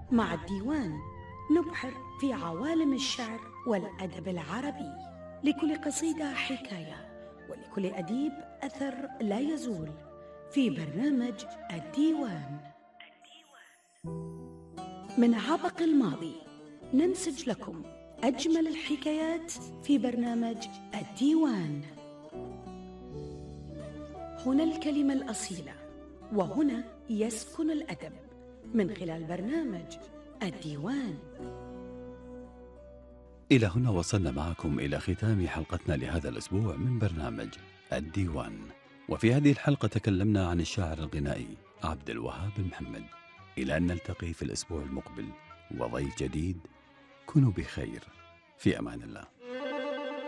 مع الديوان نبحر في عوالم الشعر والأدب العربي، لكل قصيدة حكاية، ولكل أديب أثر لا يزول، في برنامج الديوان. من عبق الماضي ننسج لكم أجمل الحكايات في برنامج الديوان. هنا الكلمة الأصيلة، وهنا يسكن الأدب، من خلال برنامج الديوان. إلى هنا وصلنا معكم إلى ختام حلقتنا لهذا الأسبوع من برنامج الديوان. وفي هذه الحلقة تكلمنا عن الشاعر الغنائي عبد الوهاب محمد. إلى أن نلتقي في الأسبوع المقبل وضيف جديد، كونوا بخير، في أمان الله.